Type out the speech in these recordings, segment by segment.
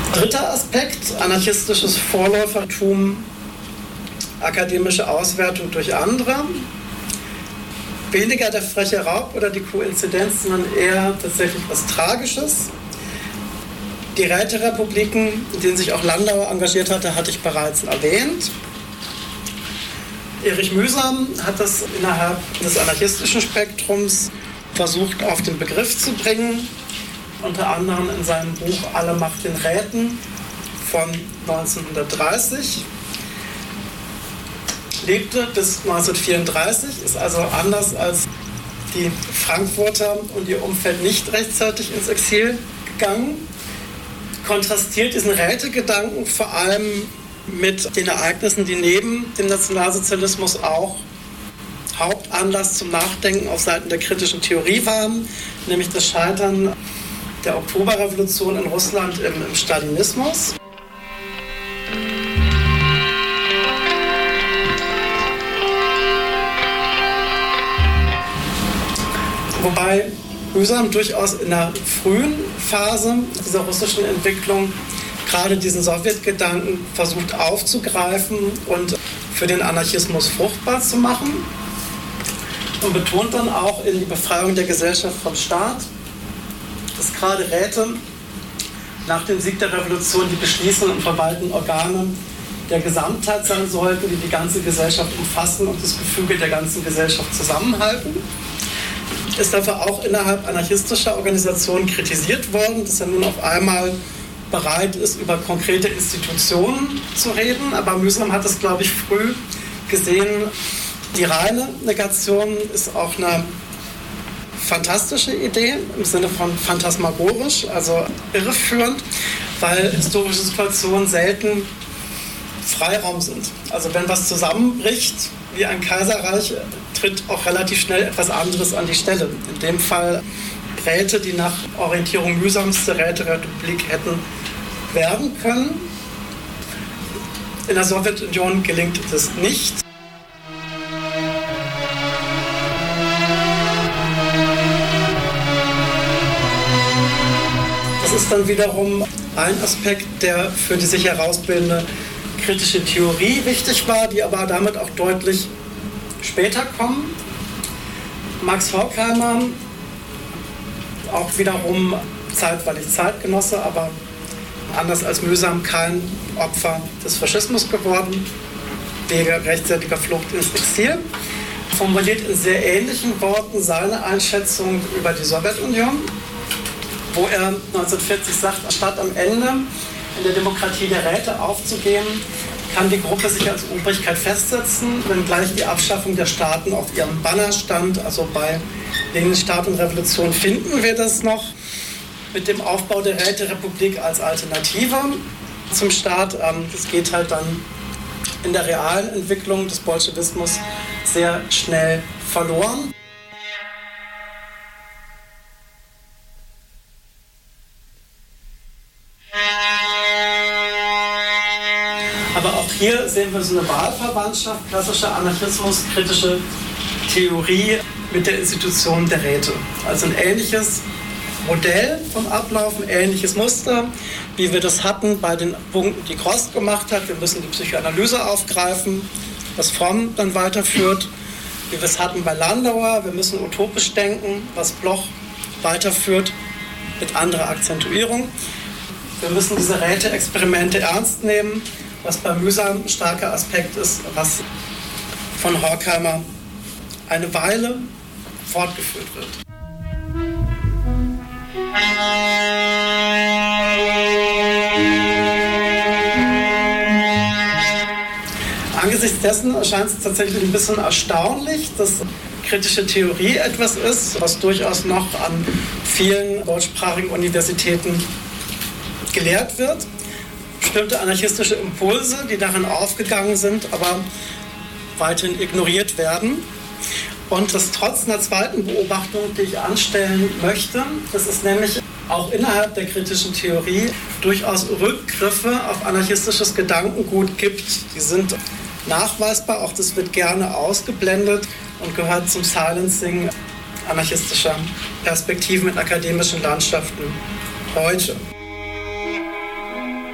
Dritter Aspekt, anarchistisches Vorläufertum, akademische Auswertung durch andere. Weniger der freche Raub oder die Koinzidenz, sondern eher tatsächlich was Tragisches. Die Räterepubliken, in denen sich auch Landauer engagiert hatte, hatte ich bereits erwähnt. Erich Mühsam hat das innerhalb des anarchistischen Spektrums versucht auf den Begriff zu bringen, unter anderem in seinem Buch Alle Macht den Räten von 1930. Lebte bis 1934, ist also anders als die Frankfurter und ihr Umfeld nicht rechtzeitig ins Exil gegangen. Kontrastiert diesen Rätegedanken vor allem mit den Ereignissen, die neben dem Nationalsozialismus auch Hauptanlass zum Nachdenken auf Seiten der kritischen Theorie waren, nämlich das Scheitern der Oktoberrevolution in Russland im Stalinismus. Wobei Mühsam durchaus in der frühen Phase dieser russischen Entwicklung gerade diesen Sowjetgedanken versucht aufzugreifen und für den Anarchismus fruchtbar zu machen und betont dann auch in die Befreiung der Gesellschaft vom Staat, dass gerade Räte nach dem Sieg der Revolution die beschließenden und verwaltenden Organe der Gesamtheit sein sollten, die die ganze Gesellschaft umfassen und das Gefüge der ganzen Gesellschaft zusammenhalten. Ist dafür auch innerhalb anarchistischer Organisationen kritisiert worden, dass er nun auf einmal bereit ist, über konkrete Institutionen zu reden. Aber Mühsam hat es, glaube ich, früh gesehen, die reine Negation ist auch eine fantastische Idee, im Sinne von phantasmagorisch, also irreführend, weil historische Situationen selten Freiraum sind. Also wenn was zusammenbricht, wie ein Kaiserreich, tritt auch relativ schnell etwas anderes an die Stelle. In dem Fall Räte, die nach Orientierung Mühsams zur Räterepublik hätten werden können. In der Sowjetunion gelingt es nicht. Das ist dann wiederum ein Aspekt, der für die sich herausbildende kritische Theorie wichtig war, die aber damit auch deutlich später kommen. Max Horkheimer, auch wiederum zeitweilig Zeitgenosse, aber anders als Mühsam kein Opfer des Faschismus geworden, wegen rechtzeitiger Flucht ins Exil, formuliert in sehr ähnlichen Worten seine Einschätzung über die Sowjetunion, wo er 1940 sagt, statt am Ende in der Demokratie der Räte aufzugehen, kann die Gruppe sich als Obrigkeit festsetzen, wenngleich die Abschaffung der Staaten auf ihrem Banner stand. Also bei Lenin Staat und Revolution finden wir das noch mit dem Aufbau der Räterepublik als Alternative zum Staat. Das geht halt dann in der realen Entwicklung des Bolschewismus sehr schnell verloren. Aber auch hier sehen wir so eine Wahlverwandtschaft, klassischer Anarchismus, kritische Theorie mit der Institution der Räte. Also ein ähnliches Modell vom Ablauf, ein ähnliches Muster, wie wir das hatten bei den Punkten, die Grost gemacht hat. Wir müssen die Psychoanalyse aufgreifen, was Fromm dann weiterführt. Wie wir es hatten bei Landauer, wir müssen utopisch denken, was Bloch weiterführt mit anderer Akzentuierung. Wir müssen diese Räteexperimente ernst nehmen, was bei Mühsam ein starker Aspekt ist, was von Horkheimer eine Weile fortgeführt wird. Angesichts dessen erscheint es tatsächlich ein bisschen erstaunlich, dass kritische Theorie etwas ist, was durchaus noch an vielen deutschsprachigen Universitäten gelehrt wird. Bestimmte anarchistische Impulse, die darin aufgegangen sind, aber weiterhin ignoriert werden. Und das trotz einer zweiten Beobachtung, die ich anstellen möchte, das ist nämlich auch innerhalb der kritischen Theorie durchaus Rückgriffe auf anarchistisches Gedankengut gibt. Die sind nachweisbar, auch das wird gerne ausgeblendet und gehört zum Silencing anarchistischer Perspektiven in akademischen Landschaften heute.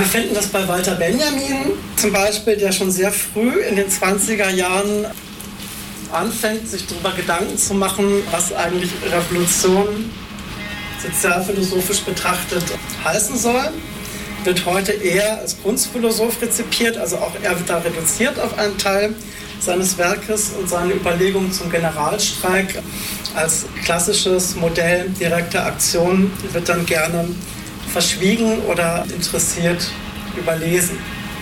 finden das bei Walter Benjamin zum Beispiel, der schon sehr früh in den 20er Jahren anfängt, sich darüber Gedanken zu machen, was eigentlich Revolution sozialphilosophisch betrachtet heißen soll. Wird heute eher als Kunstphilosoph rezipiert, also auch er wird da reduziert auf einen Teil seines Werkes, und seine Überlegungen zum Generalstreik als klassisches Modell direkter Aktion wird dann gerne verschwiegen oder interessiert überlesen.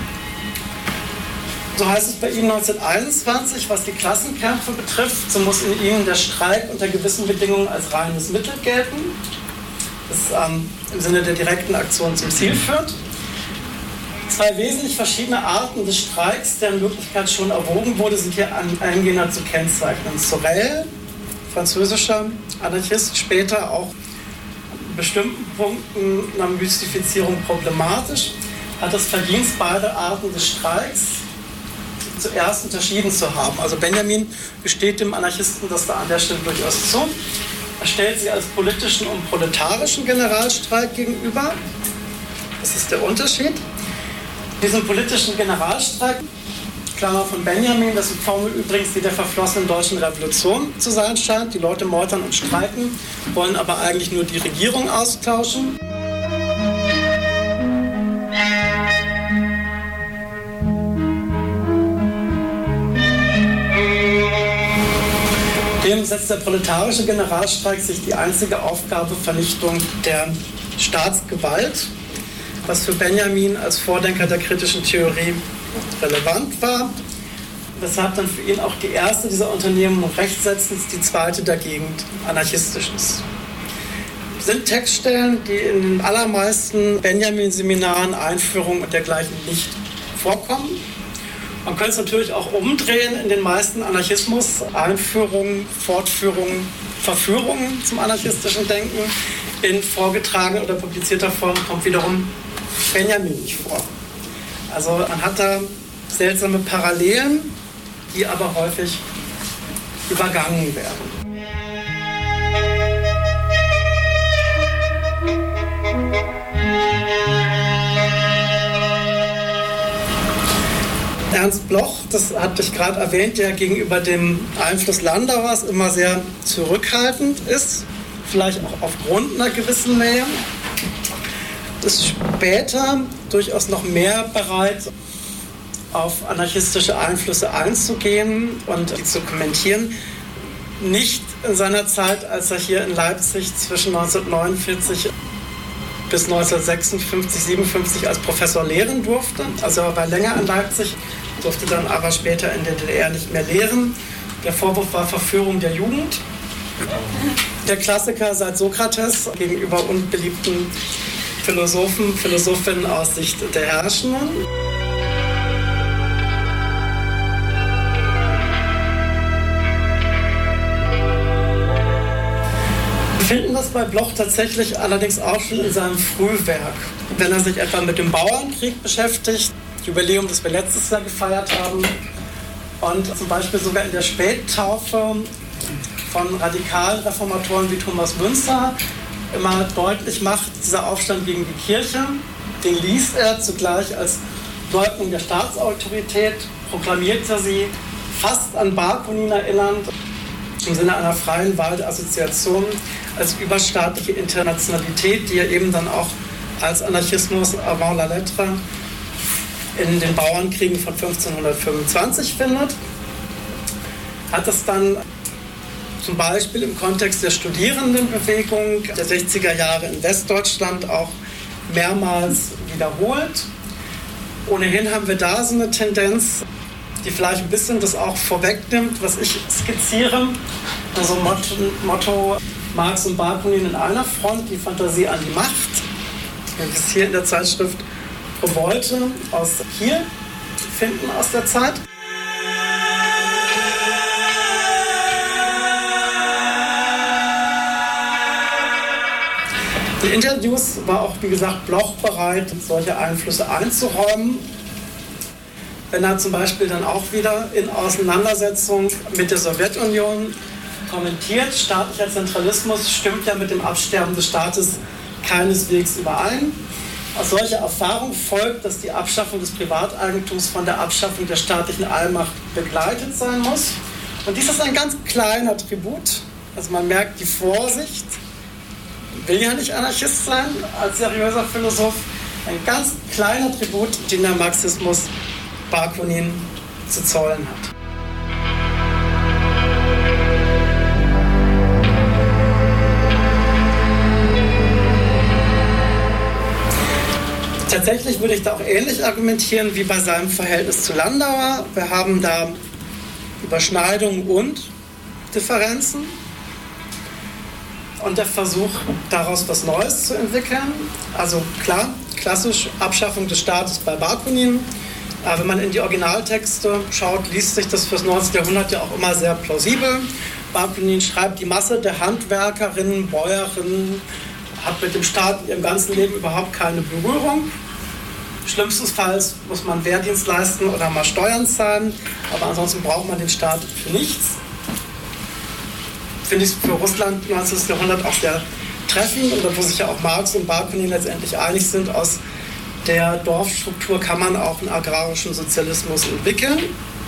So heißt es bei ihm 1921, was die Klassenkämpfe betrifft, so muss in ihnen der Streik unter gewissen Bedingungen als reines Mittel gelten, das im Sinne der direkten Aktion zum Ziel führt. Zwei wesentlich verschiedene Arten des Streiks, deren Möglichkeit schon erwogen wurde, sind hier eingehender zu kennzeichnen. Sorel, französischer Anarchist, später auch an bestimmten Punkten einer Mystifizierung problematisch, hat das Verdienst, beide Arten des Streiks zuerst unterschieden zu haben. Also Benjamin gesteht dem Anarchisten das da an der Stelle durchaus zu. Er stellt sie als politischen und proletarischen Generalstreik gegenüber. Das ist der Unterschied. Diesen politischen Generalstreik, Klammer von Benjamin, das ist eine Formel übrigens, die der verflossenen deutschen Revolution zu sein scheint. Die Leute meutern und streiken, wollen aber eigentlich nur die Regierung austauschen. Dem setzt der proletarische Generalstreik sich die einzige Aufgabe Vernichtung der Staatsgewalt, was für Benjamin als Vordenker der kritischen Theorie relevant war, weshalb dann für ihn auch die erste dieser Unternehmen recht setzend, die zweite dagegen anarchistisch ist. Das sind Textstellen, die in den allermeisten Benjamin-Seminaren, Einführungen und dergleichen nicht vorkommen. Man könnte es natürlich auch umdrehen, in den meisten Anarchismus, Einführungen, Fortführungen, Verführungen zum anarchistischen Denken in vorgetragener oder publizierter Form kommt wiederum Benjamin nicht vor. Also man hat da seltsame Parallelen, die aber häufig übergangen werden. Ernst Bloch, das hatte ich gerade erwähnt, der gegenüber dem Einfluss Landauers immer sehr zurückhaltend ist, vielleicht auch aufgrund einer gewissen Nähe, ist später durchaus noch mehr bereit, auf anarchistische Einflüsse einzugehen und die zu kommentieren. Nicht in seiner Zeit, als er hier in Leipzig zwischen 1949 bis 1956, 57 als Professor lehren durfte. Also er war länger in Leipzig, durfte dann aber später in der DDR nicht mehr lehren. Der Vorwurf war Verführung der Jugend. Der Klassiker seit Sokrates gegenüber unbeliebten Philosophinnen aus Sicht der Herrschenden. Wir finden das bei Bloch tatsächlich allerdings auch schon in seinem Frühwerk. Wenn er sich etwa mit dem Bauernkrieg beschäftigt, Jubiläum, das wir letztes Jahr gefeiert haben, und zum Beispiel sogar in der Spättaufe von radikalen Reformatoren wie Thomas Müntzer immer deutlich macht, dieser Aufstand gegen die Kirche, den liest er zugleich als Leugnung der Staatsautorität, proklamierte sie fast an Bakunin erinnernd, im Sinne einer freien Wahl der Assoziation als überstaatliche Internationalität, die er eben dann auch als Anarchismus avant la lettre in den Bauernkriegen von 1525 findet, hat es dann zum Beispiel im Kontext der Studierendenbewegung der 60er Jahre in Westdeutschland auch mehrmals wiederholt. Ohnehin haben wir da so eine Tendenz, die vielleicht ein bisschen das auch vorwegnimmt, was ich skizziere. Also Motto Marx und Bakunin in einer Front, die Fantasie an die Macht. Das ist hier in der Zeitschrift Revolte aus Kiel zu finden aus der Zeit. In Interviews war auch, wie gesagt, Bloch bereit, solche Einflüsse einzuräumen. Wenn er zum Beispiel dann auch wieder in Auseinandersetzung mit der Sowjetunion kommentiert, staatlicher Zentralismus stimmt ja mit dem Absterben des Staates keineswegs überein. Aus solcher Erfahrung folgt, dass die Abschaffung des Privateigentums von der Abschaffung der staatlichen Allmacht begleitet sein muss. Und dies ist ein ganz kleiner Tribut. Also man merkt die Vorsicht, will ja nicht Anarchist sein als seriöser Philosoph. Ein ganz kleiner Tribut, den der Marxismus Bakunin zu zollen hat. Tatsächlich würde ich da auch ähnlich argumentieren wie bei seinem Verhältnis zu Landauer. Wir haben da Überschneidungen und Differenzen und der Versuch, daraus was Neues zu entwickeln. Also klar, klassisch Abschaffung des Staates bei Bakunin. Aber wenn man in die Originaltexte schaut, liest sich das fürs 19. Jahrhundert ja auch immer sehr plausibel. Bakunin schreibt, die Masse der Handwerkerinnen, Bäuerinnen hat mit dem Staat in ihrem ganzen Leben überhaupt keine Berührung. Schlimmstenfalls muss man Wehrdienst leisten oder mal Steuern zahlen, aber ansonsten braucht man den Staat für nichts. Finde ich für Russland 19. Jahrhundert auch sehr treffend, und wo sich ja auch Marx und Bakunin letztendlich einig sind, aus der Dorfstruktur kann man auch einen agrarischen Sozialismus entwickeln.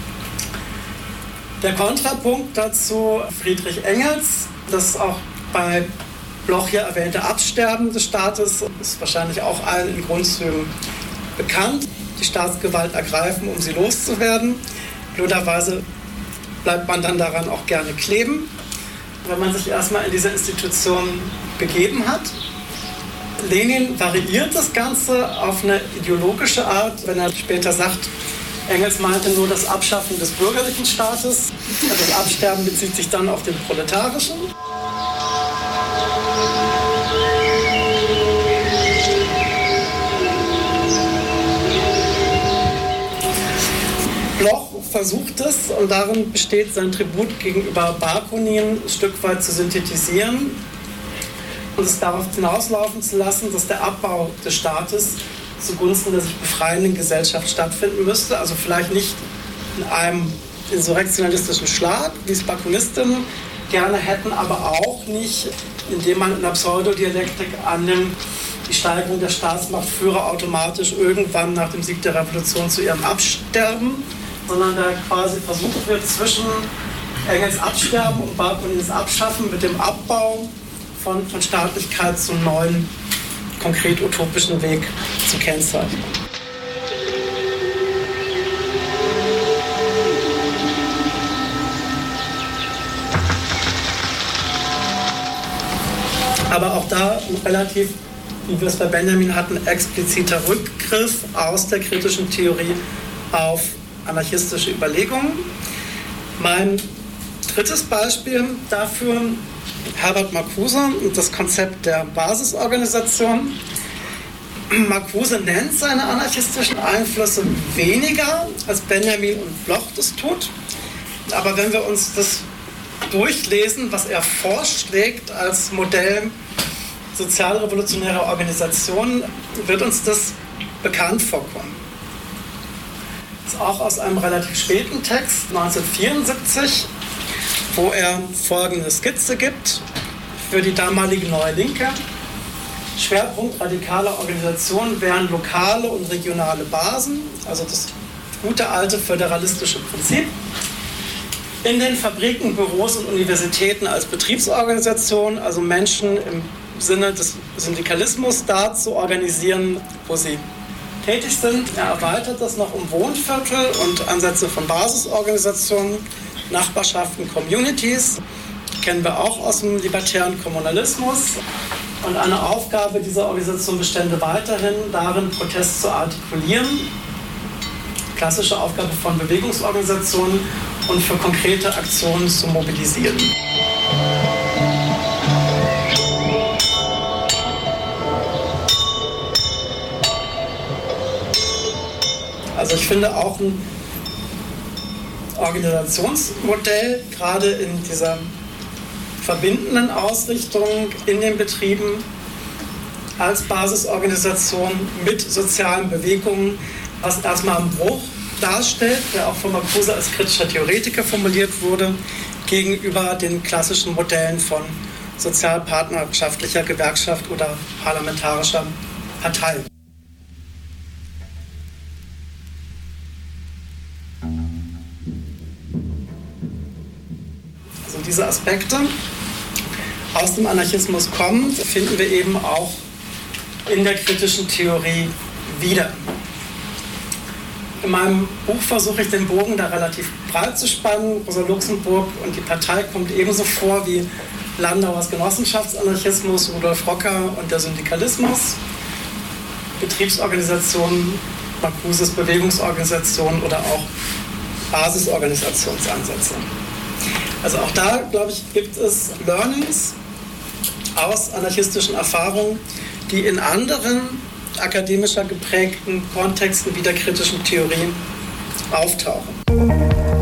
Der Kontrapunkt dazu Friedrich Engels, das auch bei Bloch hier erwähnte Absterben des Staates, ist wahrscheinlich auch allen in Grundzügen bekannt. Die Staatsgewalt ergreifen, um sie loszuwerden. Blöderweise bleibt man dann daran auch gerne kleben, wenn man sich erstmal in diese Institution begeben hat. Lenin variiert das Ganze auf eine ideologische Art, wenn er später sagt, Engels meinte nur das Abschaffen des bürgerlichen Staates. Das Absterben bezieht sich dann auf den proletarischen. Bloch versucht es, und darin besteht sein Tribut gegenüber Bakunin, ein Stück weit zu synthetisieren und es darauf hinauslaufen zu lassen, dass der Abbau des Staates zugunsten der sich befreienden Gesellschaft stattfinden müsste. Also vielleicht nicht in einem insurrektionalistischen Schlag, wie es Bakunisten gerne hätten, aber auch nicht, indem man in der Pseudodialektik annimmt, die Steigerung der Staatsmacht führe automatisch irgendwann nach dem Sieg der Revolution zu ihrem Absterben, sondern da quasi versucht wird, zwischen Engels Absterben und Bakunins Abschaffen mit dem Abbau von Staatlichkeit zum neuen, konkret utopischen Weg zu kennzeichnen. Aber auch da ein relativ, wie wir es bei Benjamin hatten, expliziter Rückgriff aus der kritischen Theorie auf anarchistische Überlegungen. Mein drittes Beispiel dafür, Herbert Marcuse und das Konzept der Basisorganisation. Marcuse nennt seine anarchistischen Einflüsse weniger, als Benjamin und Bloch das tut. Aber wenn wir uns das durchlesen, was er vorschlägt als Modell sozialrevolutionärer Organisationen, wird uns das bekannt vorkommen. Das ist auch aus einem relativ späten Text, 1974, wo er folgende Skizze gibt für die damalige Neue Linke. Schwerpunkt radikaler Organisationen wären lokale und regionale Basen, also das gute alte föderalistische Prinzip. In den Fabriken, Büros und Universitäten als Betriebsorganisation, also Menschen im Sinne des Syndikalismus da zu organisieren, wo sie tätig sind. Er erweitert das noch um Wohnviertel und Ansätze von Basisorganisationen, Nachbarschaften, Communities. Kennen wir auch aus dem libertären Kommunalismus. Und eine Aufgabe dieser Organisation bestände weiterhin darin, Protest zu artikulieren. Klassische Aufgabe von Bewegungsorganisationen und für konkrete Aktionen zu mobilisieren. Also ich finde auch ein Organisationsmodell, gerade in dieser verbindenden Ausrichtung in den Betrieben als Basisorganisation mit sozialen Bewegungen, was erstmal einen Bruch darstellt, der auch von Marcuse als kritischer Theoretiker formuliert wurde, gegenüber den klassischen Modellen von sozialpartnerschaftlicher Gewerkschaft oder parlamentarischer Partei. Und diese Aspekte aus dem Anarchismus kommen, finden wir eben auch in der kritischen Theorie wieder. In meinem Buch versuche ich den Bogen da relativ breit zu spannen. Rosa Luxemburg und die Partei kommt ebenso vor wie Landauers Genossenschaftsanarchismus, Rudolf Rocker und der Syndikalismus, Betriebsorganisationen, Marcuses Bewegungsorganisationen oder auch Basisorganisationsansätze. Also auch da, glaube ich, gibt es Learnings aus anarchistischen Erfahrungen, die in anderen akademischer geprägten Kontexten wie der kritischen Theorie auftauchen.